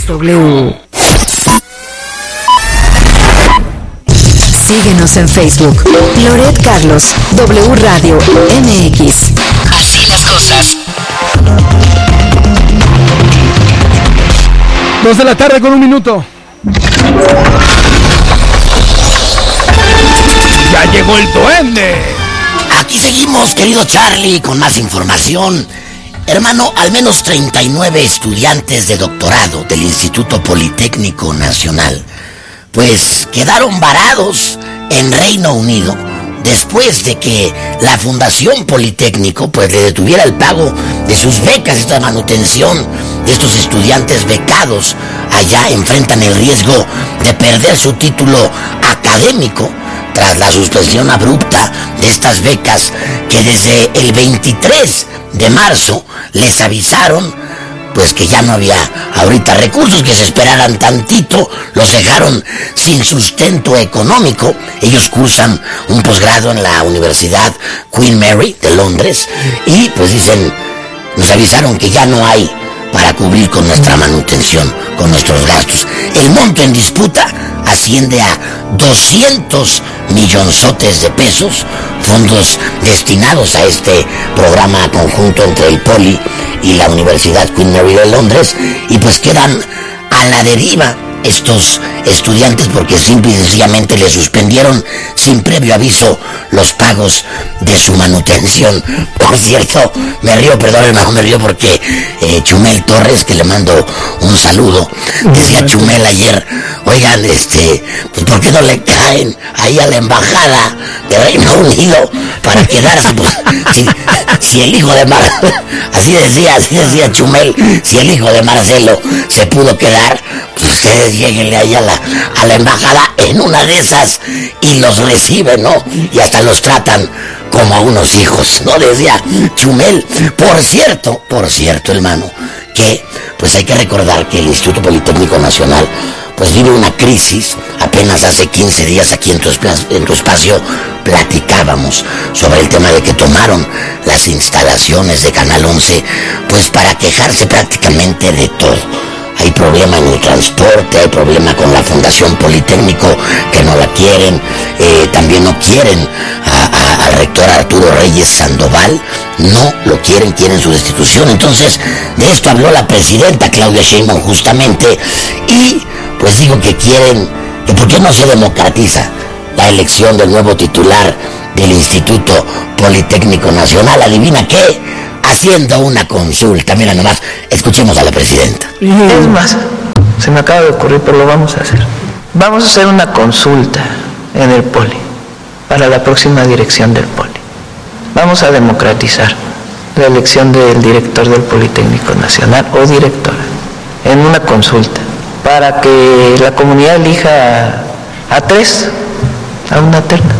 XW. Síguenos en Facebook. Loret Carlos, W Radio MX. Así las cosas. 2 de la tarde con 1 minuto. Ya llegó el duende. Aquí seguimos, querido Charlie, con más información. Hermano, al menos 39 estudiantes de doctorado del Instituto Politécnico Nacional, pues quedaron varados en Reino Unido después de que la Fundación Politécnico pues le detuviera el pago de sus becas. Esta manutención de estos estudiantes becados allá enfrentan el riesgo de perder su título académico tras la suspensión abrupta de estas becas que desde el 23 de marzo les avisaron pues que ya no había ahorita recursos, que se esperaran tantito, los dejaron sin sustento económico. Ellos cursan un posgrado en la Universidad Queen Mary de Londres y pues dicen, nos avisaron que ya no hay para cubrir con nuestra manutención, con nuestros gastos. El monto en disputa asciende a 200 millonzotes de pesos, fondos destinados a este programa conjunto entre el Poli y la Universidad Queen Mary de Londres, y pues quedan a la deriva estos estudiantes porque simple y sencillamente les suspendieron sin previo aviso los pagos de su manutención. Por cierto, me río porque Chumel Torres, que le mando un saludo, decía Chumel ayer, oigan, pues ¿por qué no le caen ahí a la embajada de Reino Unido para quedarse? Pues, si el hijo de Marcelo, así decía Chumel, si el hijo de Marcelo se pudo quedar, pues ustedes lléguenle ahí a la embajada en una de esas y los reciben, ¿no? Y hasta los tratan como a unos hijos, ¿no? Decía Chumel. Por cierto, hermano, que pues hay que recordar que el Instituto Politécnico Nacional pues vive una crisis. Apenas hace 15 días aquí en tu espacio platicábamos sobre el tema de que tomaron las instalaciones de Canal 11 pues para quejarse prácticamente de todo. Hay problema en el transporte, hay problema con la Fundación Politécnico que no la quieren, también no quieren al rector Arturo Reyes Sandoval, no lo quieren su destitución. Entonces, de esto habló la presidenta Claudia Sheinbaum justamente, y pues digo que quieren, que por qué no se democratiza la elección del nuevo titular del Instituto Politécnico Nacional. ¿Adivina qué? Haciendo una consulta. Mira nomás, escuchemos a la presidenta. Es más, se me acaba de ocurrir, pero lo vamos a hacer. Vamos a hacer una consulta en el Poli, para la próxima dirección del Poli. Vamos a democratizar la elección del director del Politécnico Nacional o directora, en una consulta, para que la comunidad elija a 3, a una terna.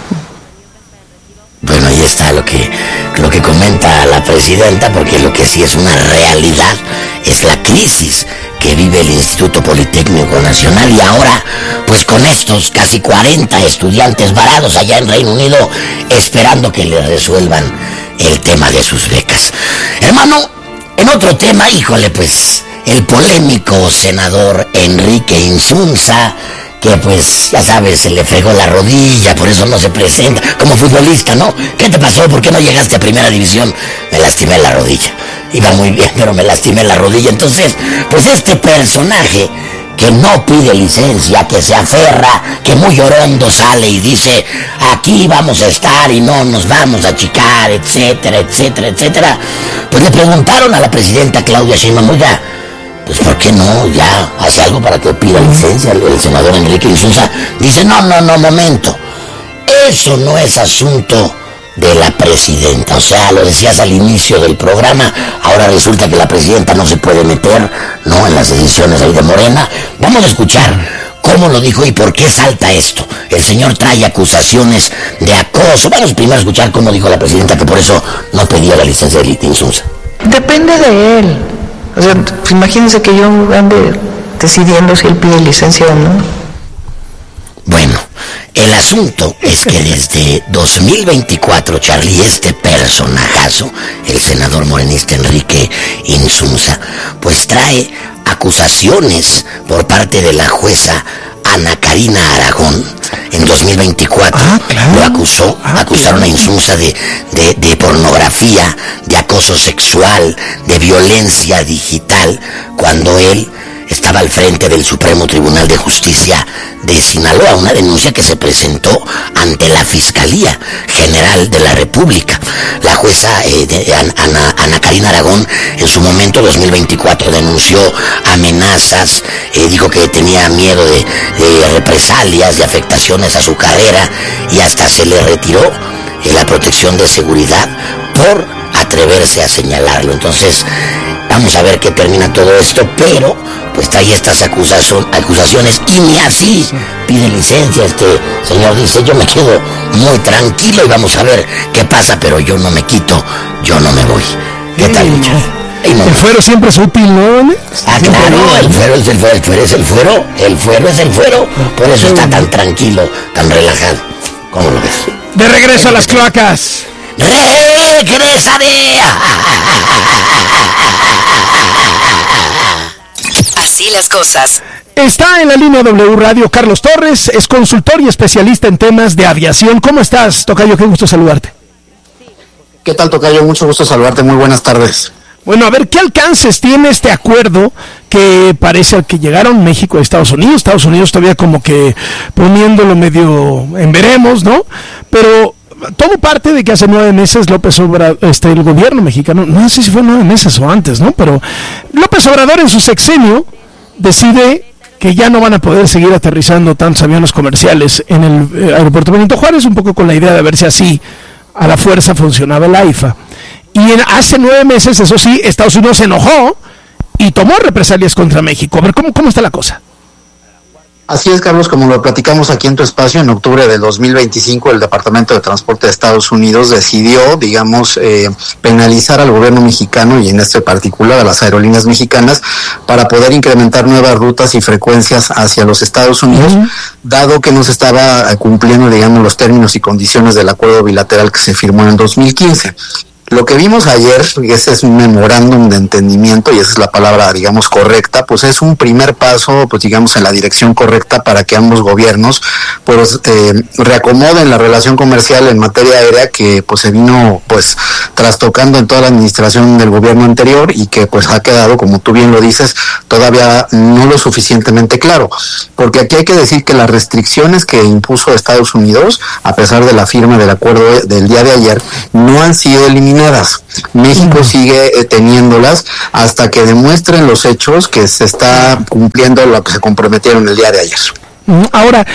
Bueno, ahí está lo que comenta la presidenta, porque lo que sí es una realidad es la crisis que vive el Instituto Politécnico Nacional, y ahora pues con estos casi 40 estudiantes varados allá en Reino Unido esperando que les resuelvan el tema de sus becas. Hermano, en otro tema, híjole, pues el polémico senador Enrique Insunza, que pues, ya sabes, se le fregó la rodilla, por eso no se presenta como futbolista, ¿no? ¿Qué te pasó? ¿Por qué no llegaste a primera división? Me lastimé la rodilla. Iba muy bien, pero me lastimé la rodilla. Entonces, pues este personaje que no pide licencia, que se aferra, que muy orondo sale y dice, aquí vamos a estar y no nos vamos a achicar, etcétera, etcétera, etcétera. Pues le preguntaron a la presidenta Claudia Sheinbaum, oiga, pues ¿por qué no ya hace algo para que pida licencia el senador Enrique Insunza? Dice, no, momento, eso no es asunto de la presidenta. O sea, lo decías al inicio del programa, ahora resulta que la presidenta no se puede meter, ¿no?, en las decisiones ahí de Morena. Vamos a escuchar cómo lo dijo y por qué salta esto. El señor trae acusaciones de acoso. Vamos primero a escuchar cómo dijo la presidenta que por eso no pedía la licencia de Insunza. Depende de él. O sea, pues imagínense que yo ande decidiendo si él pide licencia o no. Bueno, el asunto es que desde 2024, Charlie, este personajazo, el senador morenista Enrique Insunza, pues trae acusaciones por parte de la jueza Ana Karina Aragón en 2024. Lo acusaron a Insunza de pornografía, de acoso sexual, de violencia digital, cuando él estaba al frente del Supremo Tribunal de Justicia de Sinaloa, una denuncia que se presentó ante la Fiscalía General de la República. La jueza Ana Karina Aragón, en su momento, 2024, denunció amenazas, dijo que tenía miedo de represalias, de afectaciones a su carrera, y hasta se le retiró la protección de seguridad por atreverse a señalarlo. Entonces, vamos a ver qué termina todo esto, pero pues trae estas acusaciones, y ni así pide licencia. Este señor dice: yo me quedo muy tranquilo y vamos a ver qué pasa, pero yo no me quito, yo no me voy. ¿Qué tal, muchachos? El fuero siempre es útil, ¿no? Claro, el fuero es el fuero, por eso está tan tranquilo, tan relajado. ¿Cómo lo ves? De regreso a las cloacas. ¡Regrésame! Así las cosas. Está en la línea W Radio Carlos Torres, es consultor y especialista en temas de aviación. ¿Cómo estás, tocayo? Qué gusto saludarte. ¿Qué tal, tocayo? Mucho gusto saludarte, muy buenas tardes. Bueno, a ver, ¿qué alcances tiene este acuerdo que parece que llegaron México y Estados Unidos? Estados Unidos todavía como que poniéndolo medio en veremos, ¿no? Pero todo parte de que hace 9 meses López Obrador, el gobierno mexicano, no sé si fue 9 meses o antes, ¿no? Pero López Obrador en su sexenio decide que ya no van a poder seguir aterrizando tantos aviones comerciales en el aeropuerto Benito Juárez, un poco con la idea de ver si así a la fuerza funcionaba el AIFA. Y hace 9 meses, eso sí, Estados Unidos se enojó y tomó represalias contra México. A ver, ¿cómo está la cosa? Así es, Carlos, como lo platicamos aquí en tu espacio, en octubre del 2025 el Departamento de Transporte de Estados Unidos decidió, penalizar al gobierno mexicano, y en este particular a las aerolíneas mexicanas, para poder incrementar nuevas rutas y frecuencias hacia los Estados Unidos, dado que no se estaba cumpliendo, los términos y condiciones del acuerdo bilateral que se firmó en 2015. Lo que vimos ayer, y ese es un memorándum de entendimiento, y esa es la palabra, correcta, pues es un primer paso, en la dirección correcta para que ambos gobiernos, reacomoden la relación comercial en materia aérea que, se vino, trastocando en toda la administración del gobierno anterior, y que, ha quedado, como tú bien lo dices, todavía no lo suficientemente claro. Porque aquí hay que decir que las restricciones que impuso Estados Unidos, a pesar de la firma del acuerdo del día de ayer, no han sido eliminadas. México sigue teniéndolas hasta que demuestren los hechos que se está cumpliendo lo que se comprometieron el día de ayer. Ahora,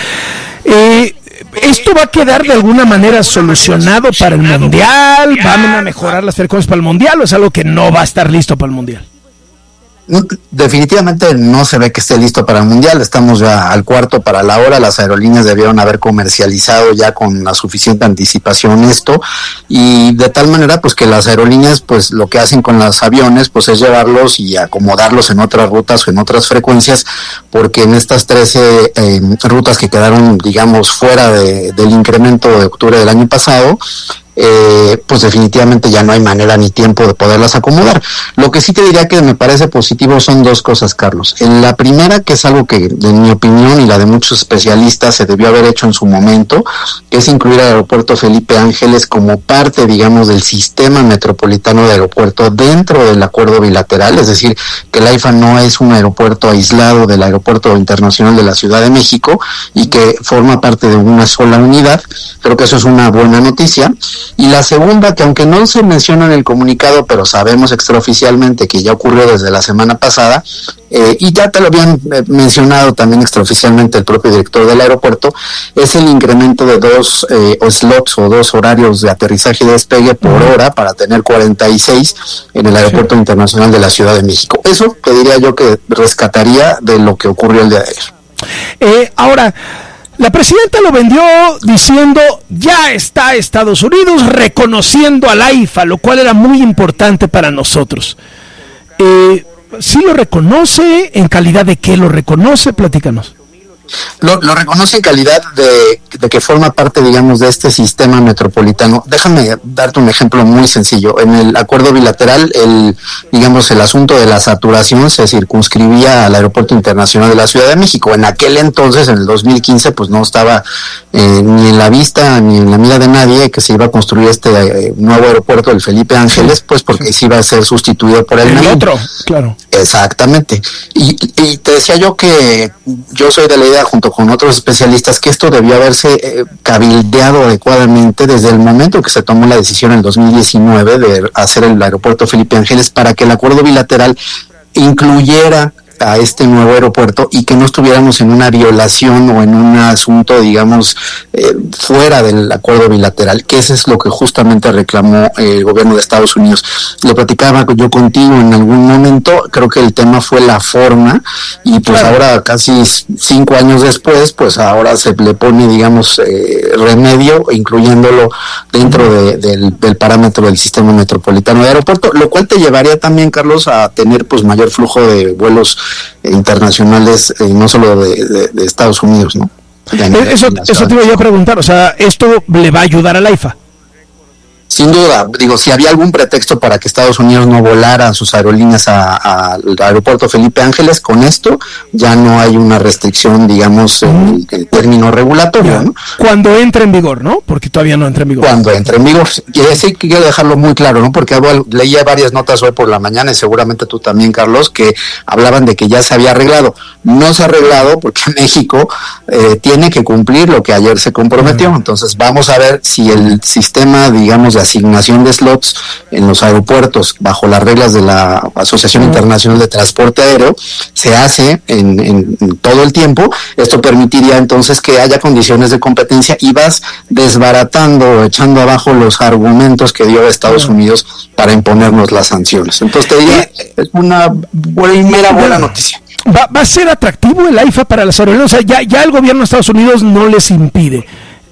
¿esto va a quedar de alguna manera solucionado para el Mundial? ¿Van a mejorar las frecuencias para el Mundial o es algo que no va a estar listo para el Mundial? Definitivamente no se ve que esté listo para el Mundial. Estamos ya al cuarto para la hora. Las aerolíneas debieron haber comercializado ya con la suficiente anticipación esto, y de tal manera que las aerolíneas lo que hacen con los aviones es llevarlos y acomodarlos en otras rutas o en otras frecuencias, porque en estas 13 rutas que quedaron fuera del incremento de octubre del año pasado, definitivamente ya no hay manera ni tiempo de poderlas acomodar. Lo que sí te diría que me parece positivo son dos cosas, Carlos. La primera, que es algo que, en mi opinión y la de muchos especialistas, se debió haber hecho en su momento, es incluir al aeropuerto Felipe Ángeles como parte, del sistema metropolitano de aeropuerto dentro del acuerdo bilateral, es decir, que el AIFA no es un aeropuerto aislado del aeropuerto internacional de la Ciudad de México y que forma parte de una sola unidad. Creo que eso es una buena noticia. Y la segunda, que aunque no se menciona en el comunicado, pero sabemos extraoficialmente que ya ocurrió desde la semana pasada, y ya te lo habían mencionado también extraoficialmente el propio director del aeropuerto, es el incremento de 2 slots o 2 horarios de aterrizaje y despegue por hora para tener 46 en el aeropuerto internacional de la Ciudad de México. Eso te diría yo que rescataría de lo que ocurrió el día de ayer. Ahora, la presidenta lo vendió diciendo ya está Estados Unidos reconociendo al AIFA, lo cual era muy importante para nosotros. ¿Sí lo reconoce? ¿En calidad de qué lo reconoce? Platícanos. Lo reconoce en calidad de que forma parte, digamos, de este sistema metropolitano. Déjame darte un ejemplo muy sencillo. En el acuerdo bilateral, el asunto de la saturación se circunscribía al Aeropuerto Internacional de la Ciudad de México. En aquel entonces, en el 2015, pues no estaba ni en la vista ni en la mira de nadie que se iba a construir este nuevo aeropuerto, el Felipe Ángeles, pues porque se iba a ser sustituido por el otro, claro. Exactamente. Y te decía yo que yo soy de la idea, junto con otros especialistas, que esto debió haberse cabildeado adecuadamente desde el momento que se tomó la decisión en el 2019 de hacer el aeropuerto Felipe Ángeles, para que el acuerdo bilateral incluyera a este nuevo aeropuerto y que no estuviéramos en una violación o en un asunto, digamos, fuera del acuerdo bilateral, que eso es lo que justamente reclamó el gobierno de Estados Unidos. Lo platicaba yo contigo en algún momento, creo que el tema fue la forma, y pues claro, ahora casi 5 años después, pues ahora se le pone, digamos, remedio, incluyéndolo dentro del parámetro del sistema metropolitano de aeropuerto, lo cual te llevaría también, Carlos, a tener pues mayor flujo de vuelos internacionales, no solo de Estados Unidos, ¿no? Eso te iba a preguntar, o sea, ¿esto le va a ayudar al AIFA? Sin duda, digo, si había algún pretexto para que Estados Unidos no volara sus aerolíneas al aeropuerto Felipe Ángeles, con esto ya no hay una restricción, digamos, en el término regulatorio, ¿no? Cuando entre en vigor, ¿no? Porque todavía no entra en vigor. Cuando entre en vigor. Y ese quiero dejarlo muy claro, ¿no? Porque leía varias notas hoy por la mañana, y seguramente tú también, Carlos, que hablaban de que ya se había arreglado. No se ha arreglado porque México tiene que cumplir lo que ayer se comprometió. Entonces vamos a ver si el sistema, digamos, de asignación de slots en los aeropuertos bajo las reglas de la Asociación Internacional de Transporte Aéreo se hace en todo el tiempo. Esto permitiría entonces que haya condiciones de competencia y vas desbaratando, echando abajo los argumentos que dio Estados Unidos para imponernos las sanciones. Entonces te diría, es una buena noticia. ¿Va a ser atractivo el AIFA para las aerolíneas? O sea, ya el gobierno de Estados Unidos no les impide.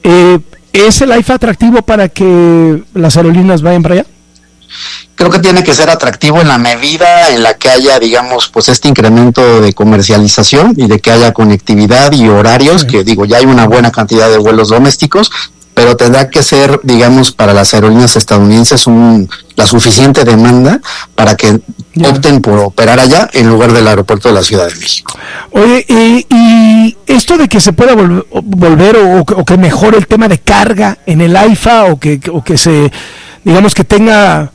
¿Es el AIFA atractivo para que las aerolíneas vayan para allá? Creo que tiene que ser atractivo en la medida en la que haya, digamos, pues este incremento de comercialización y de que haya conectividad y horarios, que digo, ya hay una buena cantidad de vuelos domésticos, pero tendrá que ser, digamos, para las aerolíneas estadounidenses la suficiente demanda para que opten por operar allá en lugar del aeropuerto de la Ciudad de México. Oye, y esto de que se pueda volver o que mejore el tema de carga en el AIFA o que se, digamos, que tenga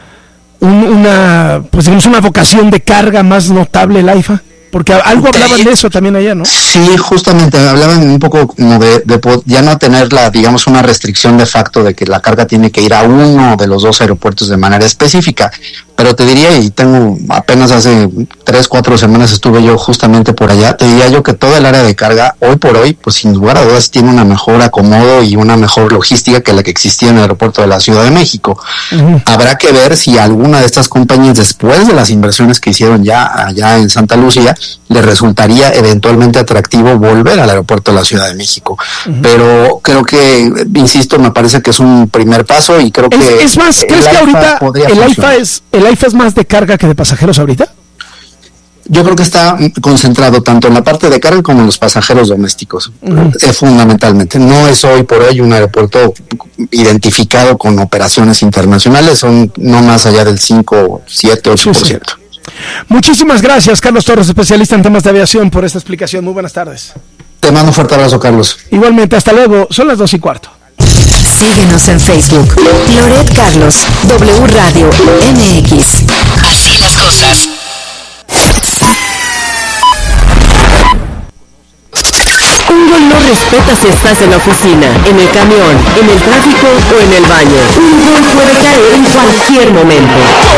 una vocación de carga más notable el AIFA. Porque algo hablaban de eso también allá, ¿no? Sí, justamente, hablaban un poco como de ya no tener digamos, una restricción de facto de que la carga tiene que ir a uno de los dos aeropuertos de manera específica. Pero te diría, y apenas hace 3-4 semanas estuve yo justamente por allá, te diría yo que toda el área de carga, hoy por hoy, pues sin lugar a dudas tiene una mejor acomodo y una mejor logística que la que existía en el aeropuerto de la Ciudad de México. Habrá que ver si alguna de estas compañías, después de las inversiones que hicieron ya allá en Santa Lucía, le resultaría eventualmente atractivo volver al aeropuerto de la Ciudad de México. Pero creo que, insisto, me parece que es un primer paso y creo que... Es más, ¿crees que ahorita el AIFA es más de carga que de pasajeros ahorita? Yo creo que está concentrado tanto en la parte de carga como en los pasajeros domésticos, fundamentalmente. No es hoy por hoy un aeropuerto identificado con operaciones internacionales, son no más allá del 5, 7, 8%. Sí. Muchísimas gracias, Carlos Torres, especialista en temas de aviación, por esta explicación. Muy buenas tardes. Te mando un fuerte abrazo, Carlos. Igualmente, hasta luego. Son las 2:15. Síguenos en Facebook. Loret Carlos, W Radio MX. Así las cosas. Un gol no respeta si estás en la oficina, en el camión, en el tráfico o en el baño. Un gol puede caer en cualquier momento.